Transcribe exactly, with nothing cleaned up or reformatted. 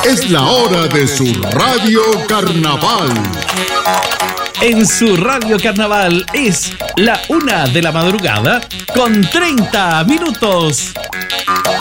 Es la hora de su Radio Carnaval. En su Radio Carnaval es la una de la madrugada con treinta minutos.